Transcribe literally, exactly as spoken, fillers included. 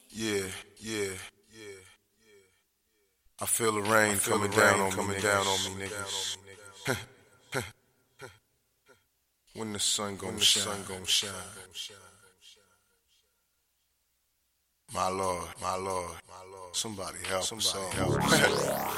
Yeah, yeah, yeah. I feel the rain feel coming the rain down on coming me, down on me, niggas. When the sun gon' shine, sun gon' shine. My Lord, my Lord, my Lord. Somebody help, somebody help.